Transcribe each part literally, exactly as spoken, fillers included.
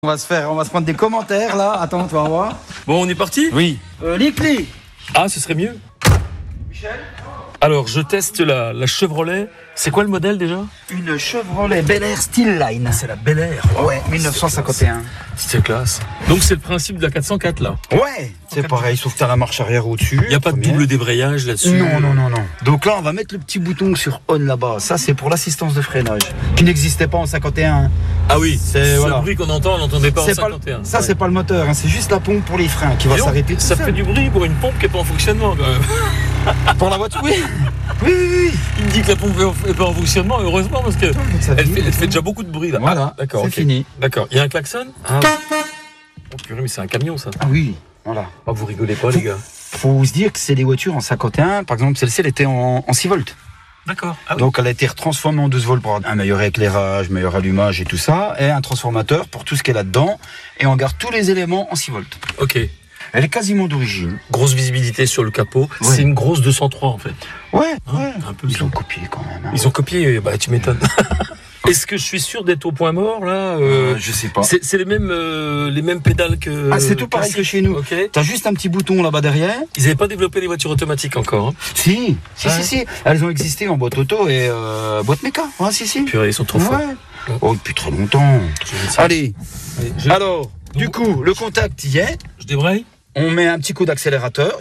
On va se faire, on va se prendre des commentaires là. Attends, tu vas voir. Bon, on est parti ? Oui. Euh, les clés. Ah, ce serait mieux. Michel. Alors, je teste la, la Chevrolet. C'est quoi le modèle déjà ? Une Chevrolet Bel Air Steel Line. C'est la Bel Air. Ouais, dix-neuf cent cinquante et un. C'était classe. Donc, c'est le principe de la quatre cent quatre là. Ouais, c'est pareil, sauf que t'as la marche arrière au-dessus. Il n'y a pas de double débrayage là-dessus. Non, non, non, non. Donc là, on va mettre le petit bouton sur on là-bas. Ça, c'est pour l'assistance de freinage, qui n'existait pas en cinquante et un. Ah oui, c'est ce voilà. bruit qu'on entend, on n'entendait pas c'est en cinquante et un. Pas, ça, ouais. c'est pas le moteur, hein, c'est juste la pompe pour les freins qui va donc, s'arrêter. Ça seul. fait du bruit pour une pompe qui n'est pas en fonctionnement quand même. Pour la voiture, oui. Oui, oui, oui. Il me dit que la pompe n'est pas en fonctionnement, heureusement, parce qu'elle fait, elle fait déjà beaucoup de bruit là. Voilà, ah, d'accord, c'est okay. fini. D'accord, il y a un klaxon ah. Oh purée, mais c'est un camion ça. Ah oui, voilà. Oh, vous rigolez pas les gars. Faut se dire que c'est des voitures en cinquante et un, par exemple celle-ci elle était en, en six volts. D'accord. Ah oui. Donc elle a été retransformée en douze volts pour un meilleur éclairage, meilleur allumage et tout ça, et un transformateur pour tout ce qui est là-dedans, et on garde tous les éléments en six volts. Ok. Elle est quasiment d'origine. Grosse visibilité sur le capot. Ouais. C'est une grosse deux cent trois en fait. Ouais, hein, ouais. Un peu Ils ça. ont copié quand même. Hein. Ils ont copié, bah tu m'étonnes. Est-ce que je suis sûr d'être au point mort là euh, euh, Je sais pas. C'est, c'est les mêmes euh, les mêmes pédales que. Ah, c'est tout pareil que chez nous. Okay. T'as juste un petit bouton là-bas derrière. Ils n'avaient pas développé les voitures automatiques encore. Hein. Si, si, ouais. si, si. Elles ont existé en boîte auto et euh, boîte méca. Ouais, si, si. Purée, ils sont trop ouais. forts. Ouais. Oh, depuis très longtemps. Allez. Allez je... Alors, Donc, du coup, le contact y est. Je débraye. On met un petit coup d'accélérateur.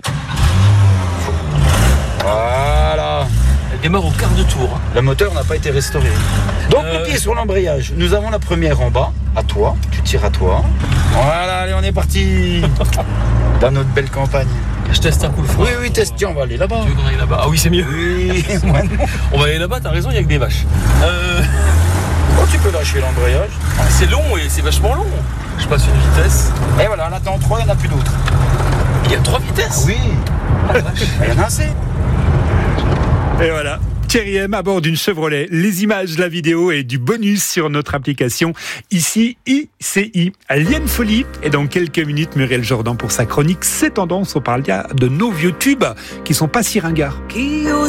Voilà. Elle démarre au quart de tour. Le moteur n'a pas été restauré. Donc euh... le pied sur l'embrayage. Nous avons la première en bas. À toi. Tu tires à toi. Voilà, allez, on est parti. Dans notre belle campagne. Je teste un coup le frein. Oui, oui, teste. Tiens, on va aller là-bas. Tu veux qu'on aille là-bas ? Ah oui, c'est mieux. Oui, moi non. On va aller là-bas, t'as raison, il n'y a que des vaches. Euh... Oh, tu peux lâcher l'embrayage. Ah, c'est long et c'est vachement long. Je passe une vitesse. Et voilà, là, dans trois, il n'y en a plus d'autres. Il y a trois vitesses ? Oui. Ah, la vache. Il y en a assez. Et voilà, Thierry M à bord d'une Chevrolet. Les images, la vidéo et du bonus sur notre application ici I C I. Liane Folie et dans quelques minutes Muriel Jordan pour sa chronique C'est tendance. On parle de nos vieux tubes qui sont pas si ringards.